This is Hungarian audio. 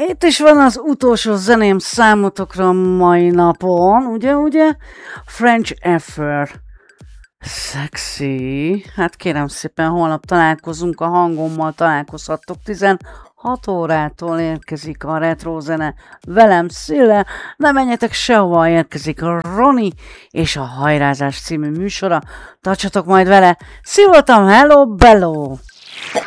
Itt is van az utolsó zeném számotokra mai napon, ugye? French Affair. Sexy. Hát kérem szépen, holnap találkozunk, a hangommal találkozhattok. 16 órától érkezik a retro zene velem, Szille. Ne menjetek sehova, érkezik a Roni és a Hajrázás című műsora. Tartsatok majd vele. Szia voltam, hello, bello!